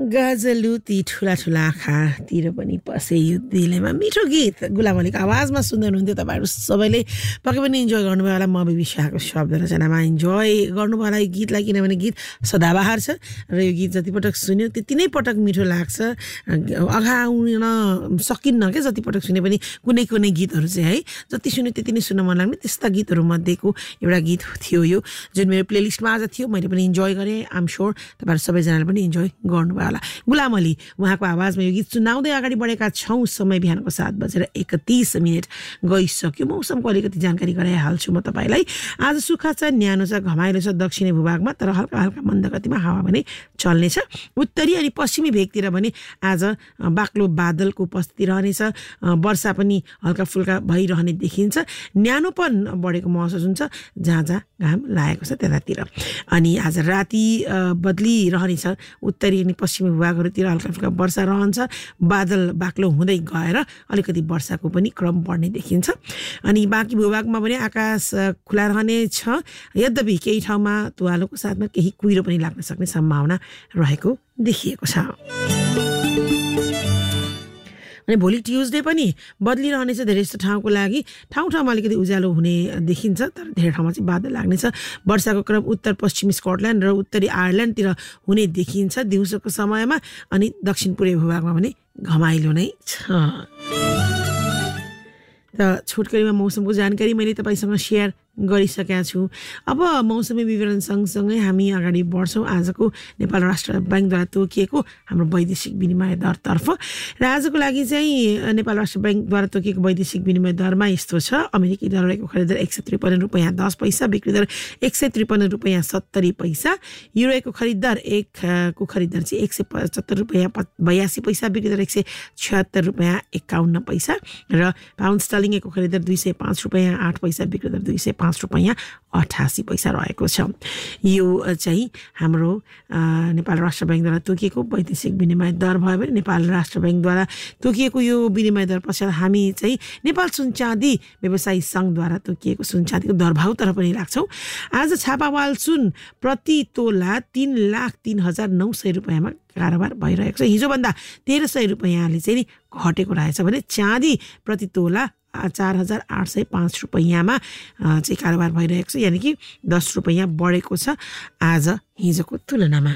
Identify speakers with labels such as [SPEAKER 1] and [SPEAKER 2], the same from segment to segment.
[SPEAKER 1] गजलु ती ठुला ठुला आँखातिर पनि पसे यो दिलेमा मिठो गीत गुलाम अलीको आवाजमा सुन्दै हुनुहुन्थ्यो। तपाईँहरू सबैले पक्कै पनि इन्जोय गर्नुभयो होला। म विशाखको शब्द रचनामा इन्जोय गर्नुभयो होला यो गीतलाई, किनभने गीत सदाबहार छ र यो गीत जति पटक सुन्यो त्यति नै पटक मिठो लाग्छ। अघाउन सकिन्न क्या, जति पटक सुने पनि कुनै कुनै गीतहरू चाहिँ है जति सुन्यो त्यति नै सुन्न मन लाग्ने त्यस्ता गीतहरू मध्येको एउटा गीत थियो यो, जुन मेरो प्लेलिस्टमा आज थियो। मैले पनि इन्जोय गरेँ, आइएम स्योर तपाईँहरू सबैजनाले पनि इन्जोय गर्नुभयो होला। गुलाम अली उहाँको आवाजमा यो गीत सुनाउँदै अगाडि बढेका छौँ। समय बिहानको 7:31 गइसक्यो। मौसमको अलिकति जानकारी गराइहाल्छु म तपाईँलाई। आज सुक्खा छ, न्यानो छ, घमाइलो छ दक्षिणी भूभागमा, तर हल्का हल्का मन्द गतिमा हावा भने चल्नेछ। उत्तरी अनि पश्चिमी भेगतिर भने आज बाक्लो बादलको उपस्थिति रहनेछ। वर्षा पनि हल्का फुल्का भइरहने देखिन्छ। न्यानोपन बढेको महसुस हुन्छ जहाँ जहाँ घाम लागेको छ त्यतातिर। अनि आज राति बदली रहनेछ। उत्तरी अनि पश्चिमी भूभागहरूतिर हल्का फुल्का वर्षा रहन्छ। बादल बाक्लो हुँदै गएर अलिकति वर्षाको पनि क्रम बढ्ने देखिन्छ। अनि बाँकी भूभागमा पनि आकाश खुला रहनेछ। यद्यपि केही ठाउँमा तुवालोको साथमा केही कुहिरो पनि लाग्न सक्ने सम्भावना रहेको देखिएको छ। अनि भोलि ट्युजडे पनि बदलिरहनेछ धेरै जस्तो ठाउँको लागि। ठाउँमा अलिकति उज्यालो हुने देखिन्छ, तर धेरै ठाउँमा चाहिँ बादल लाग्नेछ। वर्षाको क्रम उत्तर पश्चिमी स्कटल्यान्ड र उत्तरी आयरल्यान्डतिर हुने देखिन्छ दिउँसोको समयमा। अनि दक्षिण पूर्वी भूभागमा पनि घमाइलो नै छ। र छोटकरीमा मौसमको जानकारी मैले तपाईँसँग सेयर गरिसकेका छु। अब मौसमी विवरण सँगसँगै हामी अगाडि बढ्छौँ आजको नेपाल राष्ट्र ब्याङ्कद्वारा तोकिएको हाम्रो वैदेशिक विनिमय दरतर्फ। र आजको लागि चाहिँ नेपाल राष्ट्र ब्याङ्कद्वारा तोकिएको वैदेशिक विनिमय दरमा यस्तो छ। अमेरिकी डलरको खरिद दर 153 रुपैयाँ 10 पैसा, बिक्री दर 153 रुपैयाँ 70 पैसा। युरोको खरिद दर एकको खरिद दर चाहिँ 175 रुपैयाँ 82 पैसा, बिक्री दर 176 रुपैयाँ 51 पैसा। र पाउन्ड स्टर्लिङको खरिद दर 205 रुपैयाँ 8 पैसा, बिक्री दर 205 रुपैयाँ 88 पैसा रहेको छ। यो चाहिँ हाम्रो नेपाल राष्ट्र ब्याङ्कद्वारा तोकिएको वैदेशिक विनिमय दर भयो भने नेपाल राष्ट्र ब्याङ्कद्वारा तोकिएको यो विनिमय दर पश्चात हामी चाहिँ नेपाल सुन चाँदी व्यवसायी सङ्घद्वारा तोकिएको सुन चाँदीको दरभाउतर्फ पनि लाग्छौँ। आज छापामाल सुन प्रति तोला 3,03,900 रुपैयाँमा कारोबार भइरहेको छ। हिजोभन्दा 1,300 रुपैयाँले चाहिँ घटेको रहेछ भने चाँदी प्रति तोला 4,805 रुपैयाँमा चाहिँ कारोबार भइरहेको छ, यानि कि 10 रुपैयाँ बढेको छ आज हिजोको तुलनामा।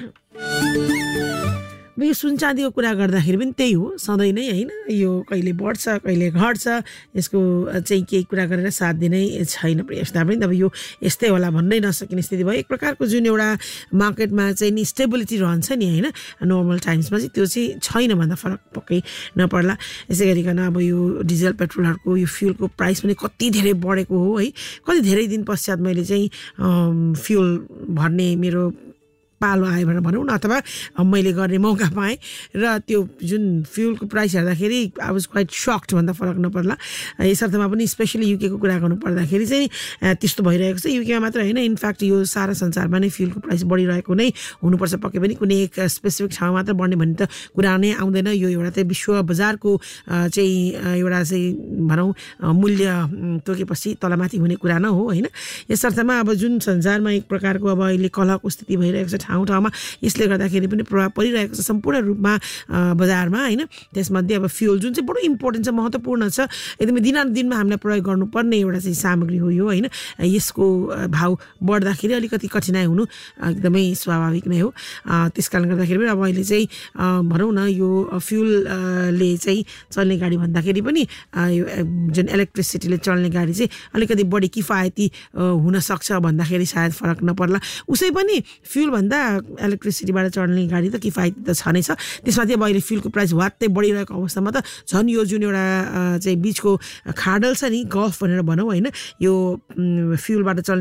[SPEAKER 1] यो सुन चाँदीको कुरा गर्दाखेरि पनि त्यही हो, सधैँ नै होइन। यो कहिले बढ्छ कहिले घट्छ, यसको चाहिँ केही कुरा गरेर साथ दिनै छैन यस्ता पनि। अब यो यस्तै होला भन्नै नसकिने स्थिति भयो। एक प्रकारको जुन एउटा मार्केटमा चाहिँ नि स्टेबिलिटी रहन्छ नि होइन, नर्मल टाइम्समा चाहिँ त्यो चाहिँ छैन भन्दा फरक पक्कै नपर्ला। यसै गरिकन अब यो डिजल पेट्रोलहरूको यो फ्युलको प्राइस पनि कति धेरै बढेको हो है। कति धेरै दिन पश्चात मैले चाहिँ फ्युल भर्ने मेरो पालो आयो भनेर भनौँ न, अथवा मैले गर्ने मौका पाएँ र त्यो जुन फ्युलको प्राइस हेर्दाखेरि आई वाज क्वाइट सक्ड भन्दा फरक नपर्ला। यस अर्थमा पनि स्पेसली युकेको कुरा गर्नु पर्दाखेरि चाहिँ त्यस्तो भइरहेको छ। युकेमा मात्र होइन, इनफ्याक्ट यो सारा संसारमा नै फ्युलको प्राइस बढिरहेको नै हुनुपर्छ। पक्कै पनि कुनै एक स्पेसिफिक ठाउँ मात्र बढ्ने भन्ने त कुरा नै आउँदैन। यो एउटा चाहिँ विश्व बजारको चाहिँ एउटा चाहिँ भनौँ मूल्य तोकेपछि तलमाथि हुने कुरा न हो होइन। यस अर्थमा अब जुन संसारमा एक प्रकारको अब अहिले कलहको स्थिति भइरहेको छ ठाउँमा, यसले गर्दाखेरि पनि प्रभाव परिरहेको छ सम्पूर्ण रूपमा बजारमा होइन। त्यसमध्ये अब फ्युल जुन चाहिँ बडो इम्पोर्टेन्ट छ, महत्त्वपूर्ण छ, एकदमै दिनानुदिनमा हामीलाई प्रयोग गर्नुपर्ने एउटा चाहिँ सामग्री हो यो होइन। यसको भाउ बढ्दाखेरि अलिकति कठिनाइ हुनु एकदमै स्वाभाविक नै हो। त्यस कारणले गर्दाखेरि पनि अब अहिले चाहिँ भनौँ न यो फ्युलले चाहिँ चल्ने गाडी भन्दाखेरि पनि यो जुन इलेक्ट्रिसिटीले चल्ने गाडी चाहिँ अलिकति बढी किफायती हुनसक्छ भन्दाखेरि सायद फरक नपर्ला। उसै पनि फ्युलभन्दा इलेक्ट्रिसिटीबाट चढ्ने गाडी त किफायती त छ नै छ। त्यसमाथि अब अहिले फ्युलको प्राइस वात्तै बढिरहेको अवस्थामा त झन् यो जुन एउटा चाहिँ बिचको खाडल छ नि, गल्फ भनेर भनौँ होइन, यो फ्युलबाट चल्ने